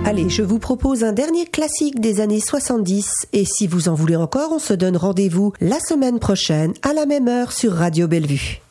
Allez, je vous propose un dernier classique des années 70 et si vous en voulez encore, on se donne rendez-vous la semaine prochaine à la même heure sur Radio Bellevue.